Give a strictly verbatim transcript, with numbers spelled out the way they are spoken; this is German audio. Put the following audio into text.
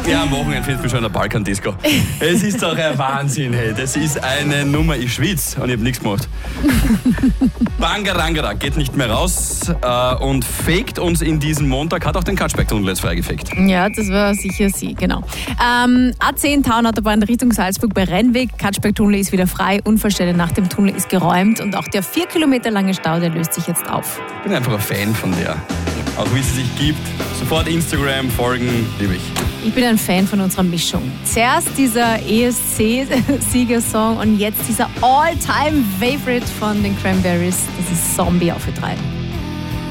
Ja, am Wochenende findet man schon eine Balkan-Disco. Es ist doch ein Wahnsinn, hey. Das ist eine Nummer, ich schwitze und ich habe nichts gemacht. Bangarangara geht nicht mehr raus äh, und faked uns in diesem Montag, hat auch den Katschberg-Tunnel jetzt freigefegt. Ja, das war sicher sie, genau. Ähm, A zehn Town-Autobahn Richtung Salzburg bei Rennweg. Katschberg-Tunnel ist wieder frei. Unfallstelle nach dem Tunnel ist geräumt und auch der vier Kilometer lange Stau, der löst sich jetzt auf. Ich bin einfach ein Fan von der. Auch wie sie sich gibt. Sofort Instagram folgen, liebe ich. Ich bin ein Fan von unserer Mischung. Zuerst dieser E S C-Siegersong und jetzt dieser All-Time-Favorite von den Cranberries. Das ist Zombie auf E drei.